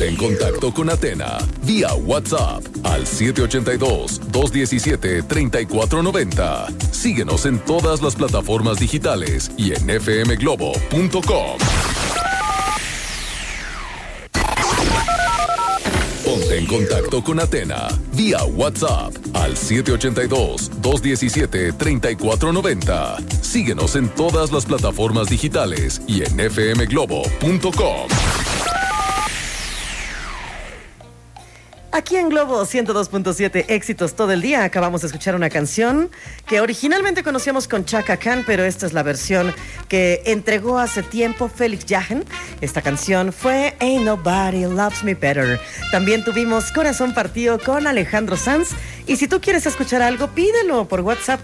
en contacto con Athena vía WhatsApp al 782-217-3490. Síguenos en todas las plataformas digitales y en fmglobo.com. Ponte en contacto con Athena vía WhatsApp al 782-217-3490. Síguenos en todas las plataformas digitales y en fmglobo.com. Aquí en Globo 102.7, éxitos todo el día. Acabamos de escuchar una canción que originalmente conocíamos con Chaka Khan, pero esta es la versión que entregó hace tiempo Felix Jaehn. Esta canción fue Ain't Nobody Loves Me Better. También tuvimos Corazón Partido con Alejandro Sanz. Y si tú quieres escuchar algo, pídelo por WhatsApp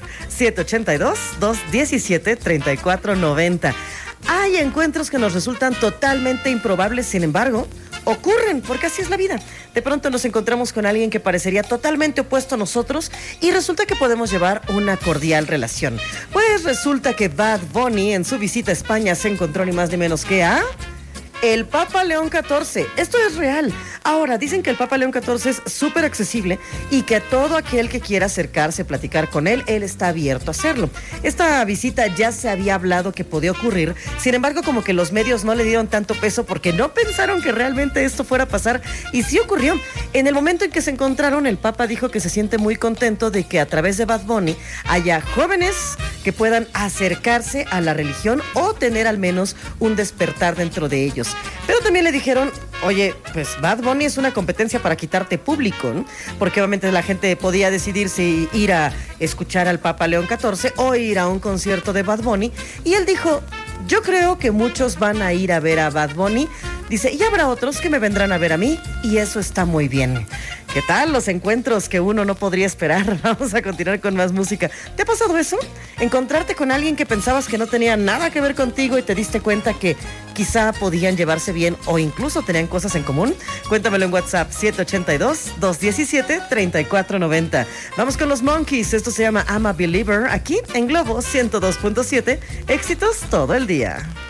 782-217-3490. Hay encuentros que nos resultan totalmente improbables, sin embargo, ocurren, porque así es la vida. De pronto nos encontramos con alguien que parecería totalmente opuesto a nosotros y resulta que podemos llevar una cordial relación. Pues resulta que Bad Bunny en su visita a España se encontró ni más ni menos que a el Papa León XIV. Esto es real. Ahora, dicen que el Papa León XIV es súper accesible y que todo aquel que quiera acercarse, platicar con él está abierto a hacerlo. Esta visita ya se había hablado que podía ocurrir, sin embargo, como que los medios no le dieron tanto peso porque no pensaron que realmente esto fuera a pasar, y sí ocurrió. En el momento en que se encontraron, el Papa dijo que se siente muy contento de que a través de Bad Bunny haya jóvenes que puedan acercarse a la religión o tener al menos un despertar dentro de ellos. Pero también le dijeron, oye, pues Bad Bunny es una competencia para quitarte público, ¿no? Porque obviamente la gente podía decidir si ir a escuchar al Papa León XIV o ir a un concierto de Bad Bunny. Y él dijo, yo creo que muchos van a ir a ver a Bad Bunny. Dice, y habrá otros que me vendrán a ver a mí, y eso está muy bien. ¿Qué tal los encuentros que uno no podría esperar? Vamos a continuar con más música. ¿Te ha pasado eso? Encontrarte con alguien que pensabas que no tenía nada que ver contigo y te diste cuenta que quizá podían llevarse bien o incluso tenían cosas en común. Cuéntamelo en WhatsApp 782-217-3490. Vamos con los Monkeys. Esto se llama I'm a Believer, aquí en Globo 102.7. Éxitos todo el día.